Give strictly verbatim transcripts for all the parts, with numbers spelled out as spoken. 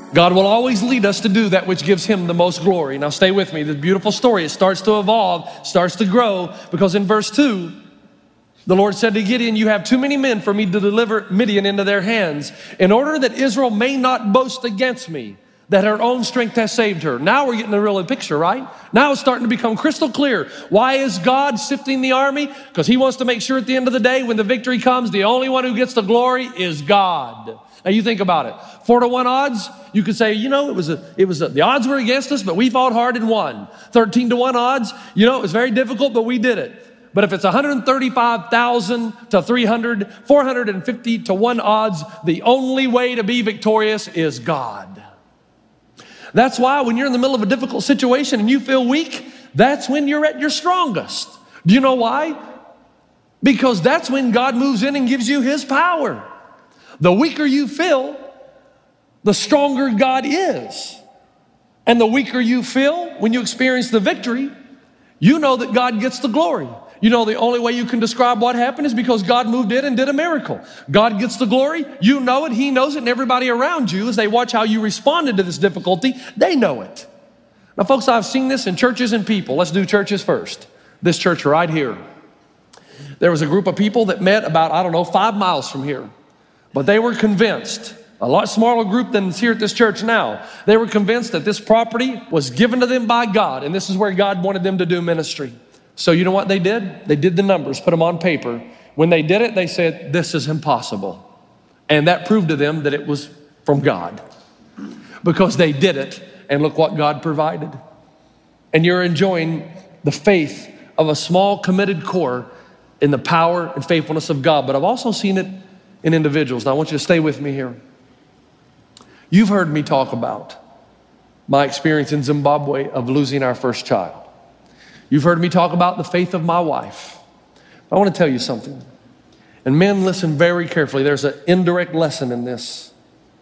God will always lead us to do that which gives him the most glory. Now stay with me. This beautiful story, it starts to evolve, starts to grow, because in verse two, the Lord said to Gideon, you have too many men for me to deliver Midian into their hands, in order that Israel may not boast against me, that her own strength has saved her. Now we're getting a real picture, right? Now it's starting to become crystal clear. Why is God sifting the army? Because he wants to make sure at the end of the day, when the victory comes, the only one who gets the glory is God. Now you think about it. Four to one odds, you could say, you know, it was a, it was a, the odds were against us, but we fought hard and won. thirteen to one odds, you know, it was very difficult, but we did it. But if it's one hundred thirty-five thousand to three hundred, four hundred fifty to one odds, the only way to be victorious is God. That's why when you're in the middle of a difficult situation and you feel weak, that's when you're at your strongest. Do you know why? Because that's when God moves in and gives you his power. The weaker you feel, the stronger God is. And the weaker you feel when you experience the victory, you know that God gets the glory. You know the only way you can describe what happened is because God moved in and did a miracle. God gets the glory, you know it, he knows it, and everybody around you, as they watch how you responded to this difficulty, they know it. Now folks, I've seen this in churches and people. Let's do churches first. This church right here. There was a group of people that met about, I don't know, five miles from here. But they were convinced, a lot smaller group than is here at this church now, they were convinced that this property was given to them by God, and this is where God wanted them to do ministry. So you know what they did? They did the numbers, put them on paper. When they did it, they said, this is impossible. And that proved to them that it was from God, because they did it, and look what God provided. And you're enjoying the faith of a small committed core in the power and faithfulness of God. But I've also seen it in individuals. Now I want you to stay with me here. You've heard me talk about my experience in Zimbabwe of losing our first child. You've heard me talk about the faith of my wife. I want to tell you something. And men, listen very carefully. There's an indirect lesson in this.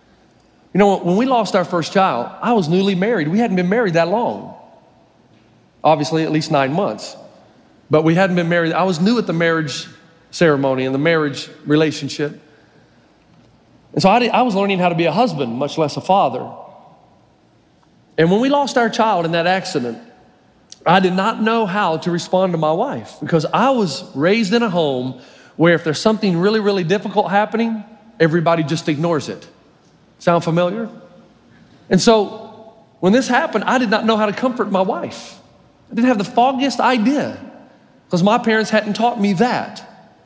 You know, when we lost our first child, I was newly married. We hadn't been married that long. Obviously, at least nine months. But we hadn't been married. I was new at the marriage ceremony and the marriage relationship. And so I, did, I was learning how to be a husband, much less a father. And when we lost our child in that accident, I did not know how to respond to my wife, because I was raised in a home where if there's something really, really difficult happening, everybody just ignores it. Sound familiar? And so when this happened, I did not know how to comfort my wife. I didn't have the foggiest idea, because my parents hadn't taught me that.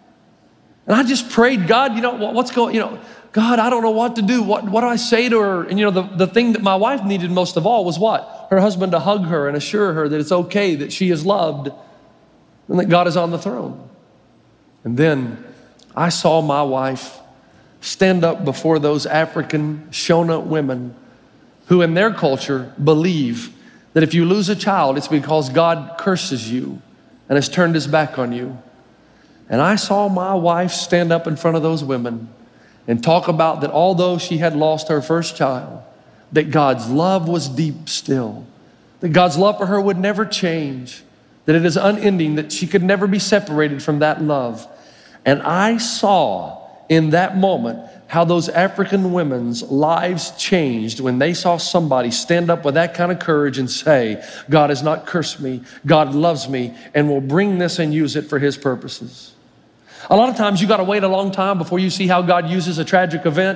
And I just prayed, God, you know, what's going, you know, God, I don't know what to do. What, what do I say to her? And you know, the, the thing that my wife needed most of all was what? Her husband to hug her and assure her that it's okay, that she is loved, and that God is on the throne. And then I saw my wife stand up before those African Shona women who in their culture believe that if you lose a child, it's because God curses you and has turned his back on you. And I saw my wife stand up in front of those women and talk about that although she had lost her first child, that God's love was deep still, that God's love for her would never change, that it is unending, that she could never be separated from that love. And I saw in that moment how those African women's lives changed when they saw somebody stand up with that kind of courage and say, God has not cursed me, God loves me, and will bring this and use it for his purposes. A lot of times you got to wait a long time before you see how God uses a tragic event.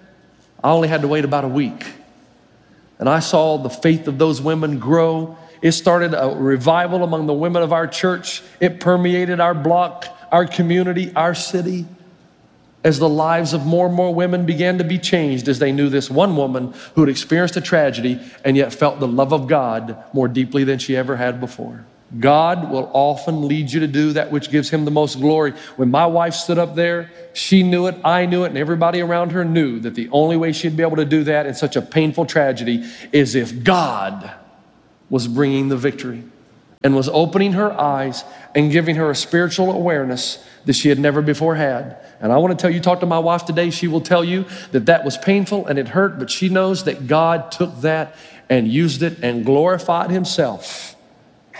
I only had to wait about a week. And I saw the faith of those women grow. It started a revival among the women of our church. It permeated our block, our community, our city, as the lives of more and more women began to be changed as they knew this one woman who had experienced a tragedy and yet felt the love of God more deeply than she ever had before. God will often lead you to do that which gives him the most glory. When my wife stood up there, she knew it, I knew it, and everybody around her knew that the only way she'd be able to do that in such a painful tragedy is if God was bringing the victory and was opening her eyes and giving her a spiritual awareness that she had never before had. And I want to tell you, talk to my wife today, she will tell you that that was painful and it hurt, but she knows that God took that and used it and glorified himself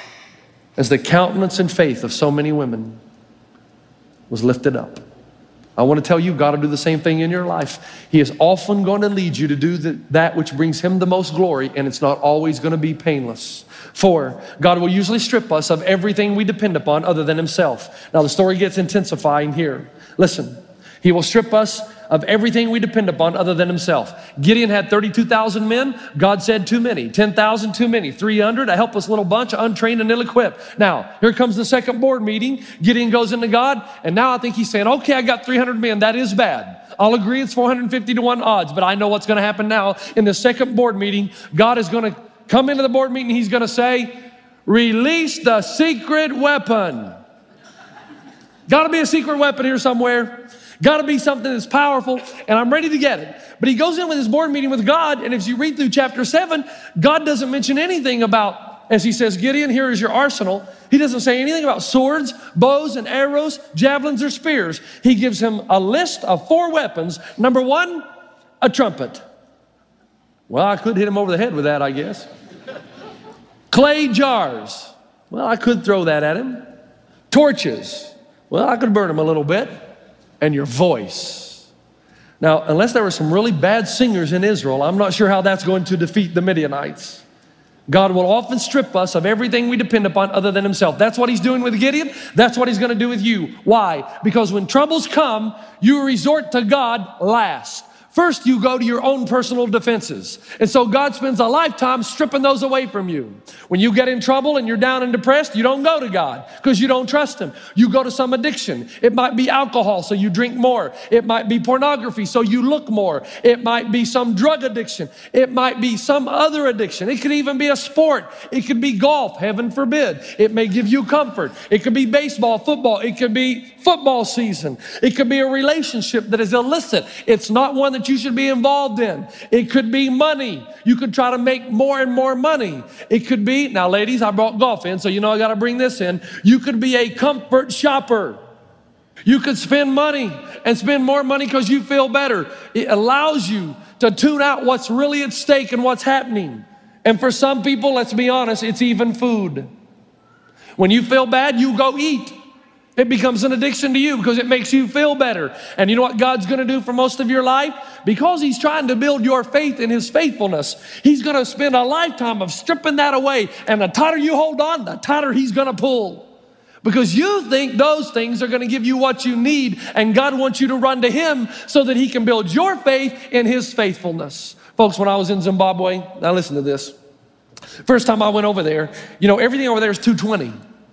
as the countenance and faith of so many women was lifted up. I want to tell you, God will do the same thing in your life. He is often going to lead you to do the, that which brings him the most glory, and it's not always going to be painless. Four, God will usually strip us of everything we depend upon other than himself. Now the story gets intensifying here. Listen, he will strip us of everything we depend upon other than himself. Gideon had thirty-two thousand men. God said too many. ten thousand too many. three hundred, a helpless little bunch, untrained and ill-equipped. Now, here comes the second board meeting. Gideon goes into God, and now I think he's saying, okay, I got three hundred men. That is bad. I'll agree it's four hundred fifty to one odds, but I know what's going to happen now. In the second board meeting, God is going to come into the board meeting. He's going to say, release the secret weapon. Got to be a secret weapon here somewhere. Got to be something that's powerful, and I'm ready to get it. But he goes in with his board meeting with God, and if you read through chapter seven, God doesn't mention anything about, as he says, Gideon, here is your arsenal. He doesn't say anything about swords, bows and arrows, javelins or spears. He gives him a list of four weapons. Number one, a trumpet. Well, I could hit him over the head with that, I guess. Clay jars. Well, I could throw that at him. Torches. Well, I could burn him a little bit. And your voice. Now, unless there were some really bad singers in Israel, I'm not sure how that's going to defeat the Midianites. God will often strip us of everything we depend upon other than himself. That's what he's doing with Gideon. That's what he's going to do with you. Why? Because when troubles come, you resort to God last. First, you go to your own personal defenses. And so God spends a lifetime stripping those away from you. When you get in trouble and you're down and depressed, you don't go to God because you don't trust him. You go to some addiction. It might be alcohol, so you drink more. It might be pornography, so you look more. It might be some drug addiction. It might be some other addiction. It could even be a sport. It could be golf, heaven forbid. It may give you comfort. It could be baseball, football. It could be football season. It could be a relationship that is illicit. It's not one that you should be involved in. It could be money. You could try to make more and more money. It could be, now ladies, I brought golf in, so you know I got to bring this in. You could be a comfort shopper. You could spend money and spend more money because you feel better. It allows you to tune out what's really at stake and what's happening. And for some people, let's be honest, it's even food. When you feel bad, you go eat. It becomes an addiction to you because it makes you feel better. And you know what God's going to do for most of your life? Because he's trying to build your faith in his faithfulness, he's going to spend a lifetime of stripping that away. And the tighter you hold on, the tighter he's going to pull. Because you think those things are going to give you what you need. And God wants you to run to him so that he can build your faith in his faithfulness. Folks, when I was in Zimbabwe, now listen to this. First time I went over there, you know, everything over there is two twenty.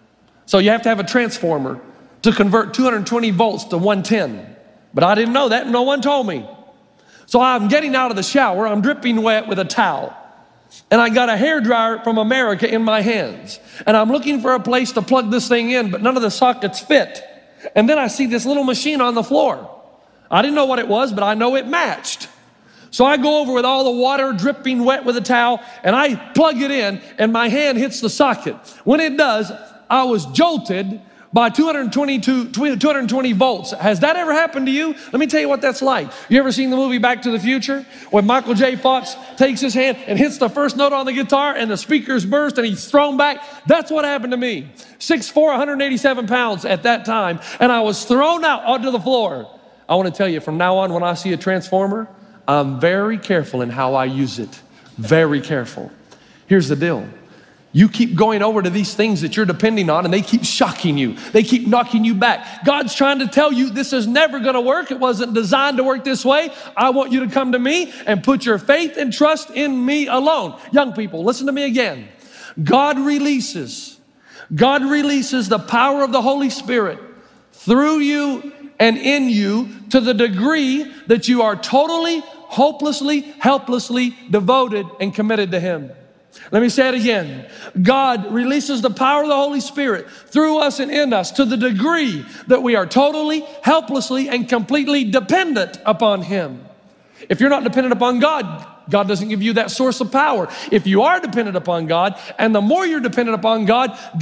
So you have to have a transformer to convert two hundred twenty volts to one ten. But I didn't know that, and no one told me. So I'm getting out of the shower, I'm dripping wet with a towel. And I got a hairdryer from America in my hands. And I'm looking for a place to plug this thing in, but none of the sockets fit. And then I see this little machine on the floor. I didn't know what it was, but I know it matched. So I go over with all the water dripping wet with a towel, and I plug it in, and my hand hits the socket. When it does, I was jolted by two hundred twenty-two, two hundred twenty volts. Has that ever happened to you? Let me tell you what that's like. You ever seen the movie Back to the Future? When Michael J. Fox takes his hand and hits the first note on the guitar and the speakers burst and he's thrown back? That's what happened to me. six foot four, one hundred eighty-seven pounds at that time, and I was thrown out onto the floor. I want to tell you, from now on, when I see a transformer, I'm very careful in how I use it. Very careful. Here's the deal. You keep going over to these things that you're depending on, and they keep shocking you. They keep knocking you back. God's trying to tell you this is never going to work. It wasn't designed to work this way. I want you to come to me and put your faith and trust in me alone. Young people, listen to me again. God releases, God releases the power of the Holy Spirit through you and in you to the degree that you are totally, hopelessly, helplessly devoted and committed to him. Let me say it again. God releases the power of the Holy Spirit through us and in us to the degree that we are totally, helplessly, and completely dependent upon him. If you're not dependent upon God, God doesn't give you that source of power. If you are dependent upon God, and the more you're dependent upon God,